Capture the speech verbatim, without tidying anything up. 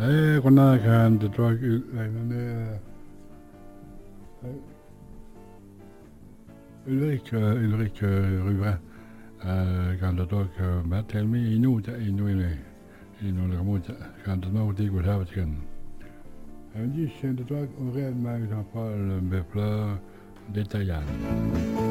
Eh, kona kan te toa ki lai nane Ulrik Ulrik Rubin kan te toa ka matelmi inu ta inu ine inu le kamuta kan te mau ti kwa tawa tikan. Un dit, c'est de toi, on réellement, j'en parle, mais plat détaillant.